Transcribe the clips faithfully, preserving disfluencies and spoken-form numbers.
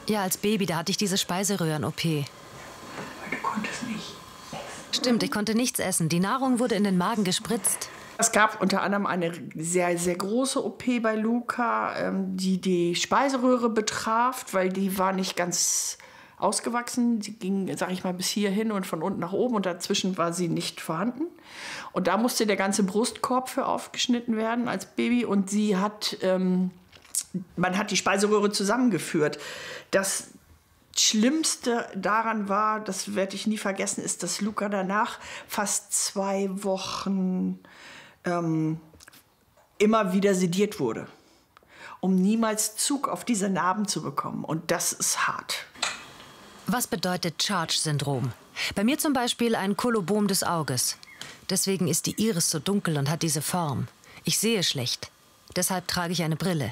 Ja, als Baby, da hatte ich diese Speiseröhren-O P. Du konntest nicht. Stimmt, ich konnte nichts essen. Die Nahrung wurde in den Magen gespritzt. Es gab unter anderem eine sehr, sehr große O P bei Luca, ähm, die die Speiseröhre betraf, weil die war nicht ganz ausgewachsen. Sie ging, sag ich mal, bis hierhin und von unten nach oben und dazwischen war sie nicht vorhanden. Und da musste der ganze Brustkorb für aufgeschnitten werden als Baby und sie hat, ähm, man hat die Speiseröhre zusammengeführt. Das Schlimmste daran war, das werde ich nie vergessen, ist, dass Luca danach fast zwei Wochen ähm, immer wieder sediert wurde, um niemals Zug auf diese Narben zu bekommen. Und das ist hart. Was bedeutet Charge-Syndrom? Bei mir zum Beispiel ein Kolobom des Auges. Deswegen ist die Iris so dunkel und hat diese Form. Ich sehe schlecht. Deshalb trage ich eine Brille.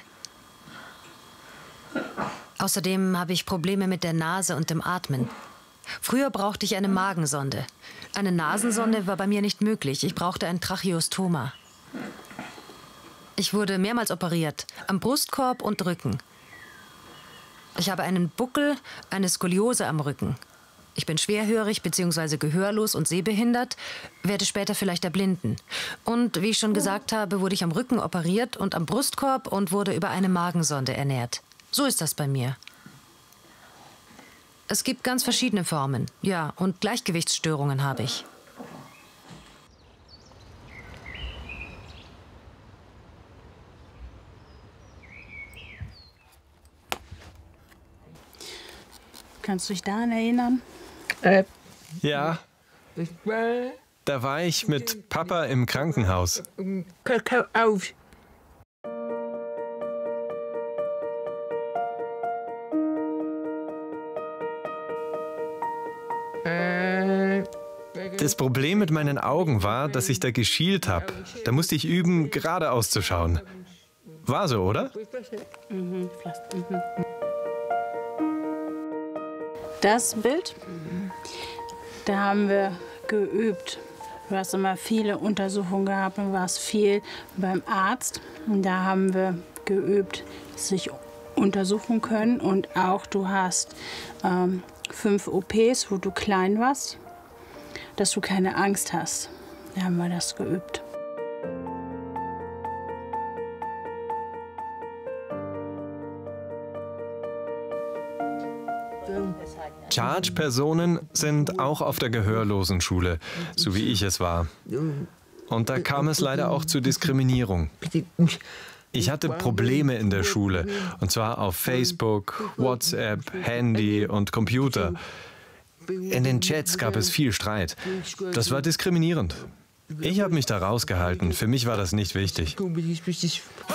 Außerdem habe ich Probleme mit der Nase und dem Atmen. Früher brauchte ich eine Magensonde. Eine Nasensonde war bei mir nicht möglich. Ich brauchte ein Tracheostoma. Ich wurde mehrmals operiert, am Brustkorb und Rücken. Ich habe einen Buckel, eine Skoliose am Rücken. Ich bin schwerhörig bzw. gehörlos und sehbehindert, werde später vielleicht erblinden. Und wie ich schon gesagt habe, wurde ich am Rücken operiert und am Brustkorb und wurde über eine Magensonde ernährt. So ist das bei mir. Es gibt ganz verschiedene Formen. Ja, und Gleichgewichtsstörungen habe ich. Kannst du dich daran erinnern? Äh. Ja. Da war ich mit Papa im Krankenhaus. Auf. Das Problem mit meinen Augen war, dass ich da geschielt habe. Da musste ich üben, geradeaus zu schauen. War so, oder? Mhm, fast. Mhm. Das Bild, da haben wir geübt. Du hast immer viele Untersuchungen gehabt und warst viel beim Arzt. Und da haben wir geübt, sich untersuchen können. Und auch du hast ähm, fünf O Ps, wo du klein warst, dass du keine Angst hast. Da haben wir das geübt. Charge-Personen sind auch auf der Gehörlosenschule, so wie ich es war. Und da kam es leider auch zu Diskriminierung. Ich hatte Probleme in der Schule, und zwar auf Facebook, WhatsApp, Handy und Computer. In den Chats gab es viel Streit. Das war diskriminierend. Ich habe mich da rausgehalten. Für mich war das nicht wichtig.